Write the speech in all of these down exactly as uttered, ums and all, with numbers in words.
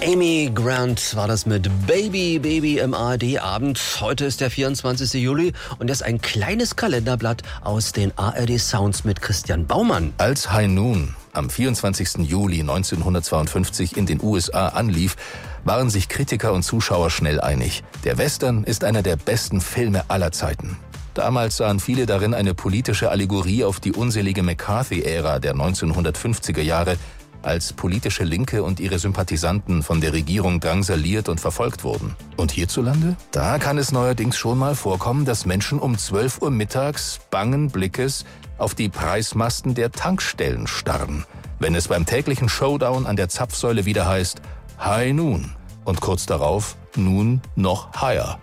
Amy Grant war das mit Baby, Baby im A R D-Abend. Heute ist der vierundzwanzigste Juli und das ist ein kleines Kalenderblatt aus den A R D-Sounds mit Christian Baumann. Als High Noon am vierundzwanzigsten Juli neunzehnhundertzweiundfünfzig in den U S A anlief, waren sich Kritiker und Zuschauer schnell einig. Der Western ist einer der besten Filme aller Zeiten. Damals sahen viele darin eine politische Allegorie auf die unselige McCarthy-Ära der neunzehnhundertfünfziger Jahre, als politische Linke und ihre Sympathisanten von der Regierung drangsaliert und verfolgt wurden. Und hierzulande? Da kann es neuerdings schon mal vorkommen, dass Menschen um zwölf Uhr mittags bangen Blickes auf die Preismasten der Tankstellen starren, wenn es beim täglichen Showdown an der Zapfsäule wieder heißt High Noon und kurz darauf nun noch higher.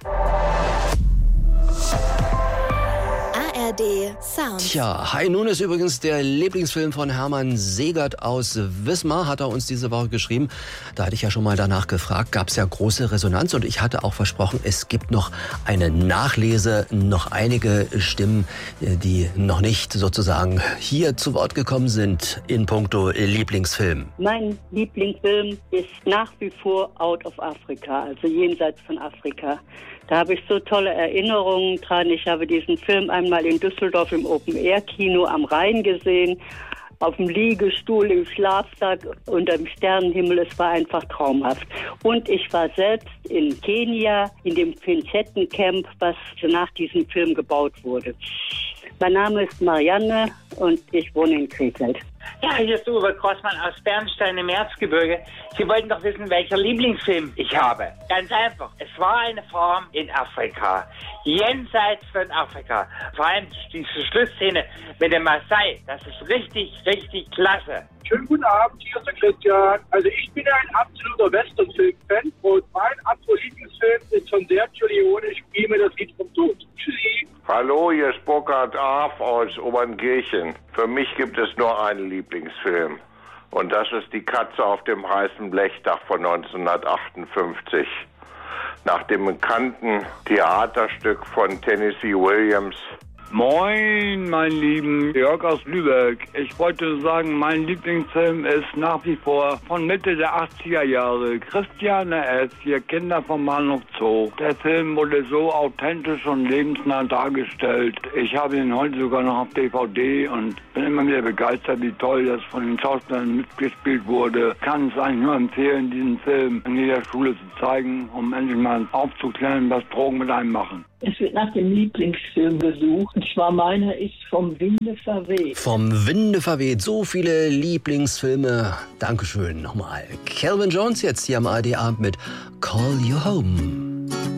A R D Sound. Tja, High Noon ist übrigens der Lieblingsfilm von Hermann Segert aus Wismar, hat er uns diese Woche geschrieben. Da hatte ich ja schon mal danach gefragt, gab es ja große Resonanz und ich hatte auch versprochen, es gibt noch eine Nachlese, noch einige Stimmen, die noch nicht sozusagen hier zu Wort gekommen sind in puncto Lieblingsfilm. Mein Lieblingsfilm ist nach wie vor Out of Africa, also jenseits von Afrika. Da habe ich so tolle Erinnerungen dran. Ich habe diesen Film einmal in Düsseldorf im Open-Air-Kino am Rhein gesehen, auf dem Liegestuhl im Schlafsack unter dem Sternenhimmel. Es war einfach traumhaft. Und ich war selbst in Kenia, in dem Pinzetten-Camp, was nach diesem Film gebaut wurde. Mein Name ist Marianne und ich wohne in Krefeld. Ja, hier ist Uwe Grossmann aus Bernstein im Erzgebirge. Sie wollten doch wissen, welcher Lieblingsfilm ich habe. Ganz einfach. Es war eine Farm in Afrika. Jenseits von Afrika. Vor allem diese Schlussszene mit dem Maasai. Das ist richtig, richtig klasse. Schönen guten Abend, hier ist der Christian. Also ich bin ja ein absoluter Western-Film-Fan und mein absoluter Lieblingsfilm ist von Sergio Leone, Spiel mir das Lied vom Tod. Tschüssi. Hallo, hier ist Burkhard Arf aus Obernkirchen. Für mich gibt es nur einen Lieblingsfilm. Und das ist Die Katze auf dem heißen Blechdach von neunzehnhundertachtundfünfzig. Nach dem bekannten Theaterstück von Tennessee Williams. Moin, mein lieben Jörg aus Lübeck. Ich wollte sagen, mein Lieblingsfilm ist nach wie vor von Mitte der achtziger Jahre. Christiane S., hier Kinder vom Bahnhof Zoo. Der Film wurde so authentisch und lebensnah dargestellt. Ich habe ihn heute sogar noch auf D V D und bin immer wieder begeistert, wie toll das von den Schauspielern mitgespielt wurde. Kann es eigentlich nur empfehlen, diesen Film in jeder Schule zu zeigen, um endlich mal aufzuklären, was Drogen mit einem machen. Es wird nach dem Lieblingsfilm gesucht. Und zwar meiner ist Vom Winde verweht. Vom Winde verweht. So viele Lieblingsfilme. Dankeschön nochmal. Calvin Jones jetzt hier am A R D-Abend mit Call You Home.